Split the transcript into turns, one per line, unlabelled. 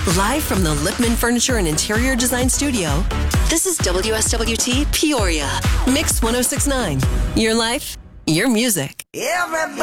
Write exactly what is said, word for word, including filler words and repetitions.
Live from the Lipman Furniture and Interior Design Studio, this is W S W T Peoria. Mix one oh six point nine. Your life, your music.
Everybody